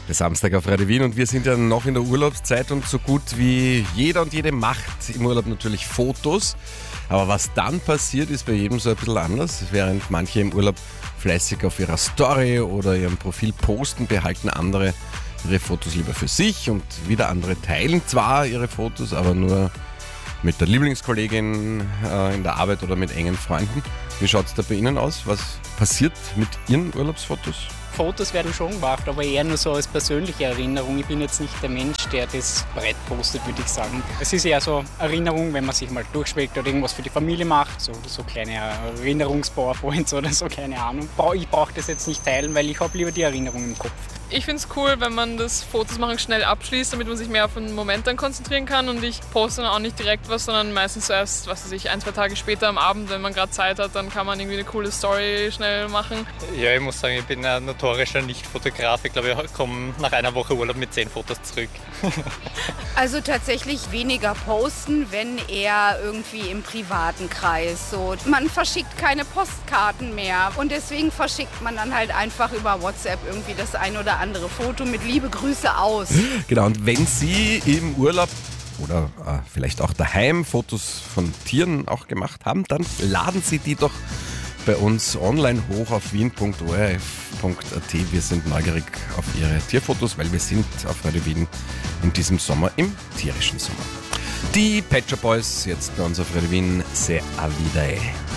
Der Samstag auf Radio Wien und wir sind ja noch in der Urlaubszeit und so gut wie jeder und jede macht im Urlaub natürlich Fotos. Aber was dann passiert, ist bei jedem so ein bisschen anders. Während manche im Urlaub fleißig auf ihrer Story oder ihrem Profil posten, behalten andere ihre Fotos lieber für sich und wieder andere teilen zwar ihre Fotos, aber nur mit der Lieblingskollegin in der Arbeit oder mit engen Freunden. Wie schaut es da bei Ihnen aus? Was passiert mit Ihren Urlaubsfotos? Fotos werden schon gemacht, aber eher nur so als persönliche Erinnerung. Ich bin jetzt nicht der Mensch, der das breit postet, würde ich sagen. Es ist eher so Erinnerung, wenn man sich mal durchschlägt oder irgendwas für die Familie macht, so kleine Erinnerungs-PowerPoints oder so, keine Ahnung. Ich brauche das jetzt nicht teilen, weil ich habe lieber die Erinnerung im Kopf. Ich finde es cool, wenn man das Fotos machen schnell abschließt, damit man sich mehr auf den Moment dann konzentrieren kann, und ich poste dann auch nicht direkt was, sondern meistens erst, 1-2 Tage später am Abend, wenn man gerade Zeit hat, dann kann man irgendwie eine coole Story schnell machen. Ja, ich muss sagen, ich bin ein notorischer Nicht-Fotograf. Ich glaube, ich komme nach einer Woche Urlaub mit 10 Fotos zurück. Also tatsächlich weniger posten, wenn eher irgendwie im privaten Kreis. So, man verschickt keine Postkarten mehr und deswegen verschickt man dann halt einfach über WhatsApp irgendwie das ein oder andere Foto mit liebe Grüße aus. Genau, und wenn Sie im Urlaub oder vielleicht auch daheim Fotos von Tieren auch gemacht haben, dann laden Sie die doch bei uns online hoch auf wien.orf.at. Wir sind neugierig auf Ihre Tierfotos, weil wir sind auf Radio Wien in diesem Sommer im tierischen Sommer. Die Pet Shop Boys jetzt bei uns auf Radio Wien. Se Avidae.